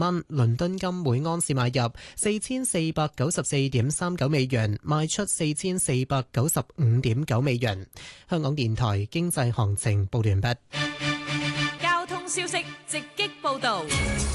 蚊，倫敦金每盎司買入4494.39美元，賣出4495.9美元。香港電台經濟行情報完畢。 交通消息直擊報道。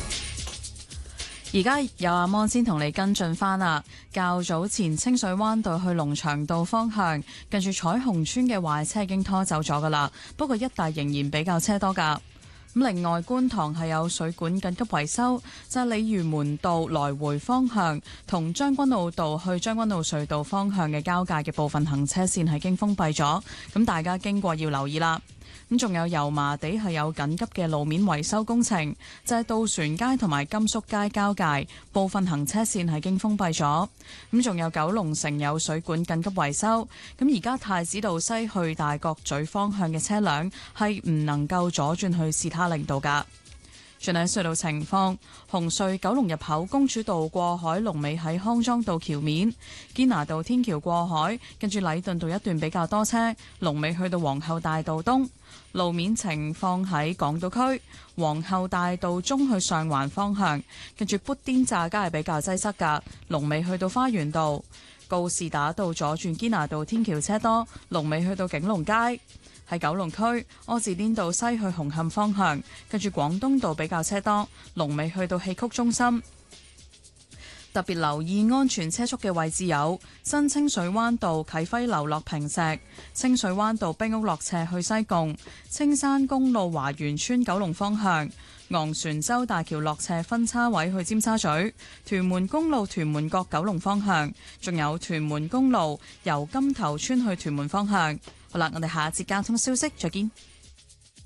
而家有阿摩先同你跟進返啦。較早前清水灣道去龍翔道方向，近住彩虹村嘅壞車已經拖走咗噶啦，不過一帶仍然比較車多噶。咁另外，觀塘係有水管緊急維修，就係鯉魚門道來回方向同將軍澳道去將軍澳隧道方向嘅交界嘅部分行車線係已經封閉咗，咁大家經過要留意啦。咁仲有油麻地係有緊急嘅路面維修工程，就係渡船街同埋甘肅街交界部分行車線係經封閉咗。咁仲有九龍城有水管緊急維修，咁而家太子道西去大角咀方向嘅車輛係唔能夠左轉去士他令道㗎。轉睇隧道情況，紅隧九龍入口公主道過海龍尾喺康莊道橋面，堅拿道天橋過海跟住禮頓道一段比較多車，龍尾去到皇后大道東。路面情況喺港島區皇后大道中去上環方向，跟住砵甸乍街係比較擠塞㗎，龍尾去到花園道。告士打道左轉堅拿道天橋車多，龍尾去到景隆街。喺九龍區柯士甸道西去紅磡方向，跟住廣東道比較車多，龍尾去到戲曲中心。特別留意安全車速嘅位置有新清水灣道啟輝樓落坪石、清水灣道冰屋落斜去西貢、青山公路華園村九龍方向、昂船洲大橋落斜分叉位去尖沙咀、屯門公路屯門角九龍方向，仲有屯門公路由金頭村去屯門方向。好啦，我哋下一節交通消息再見。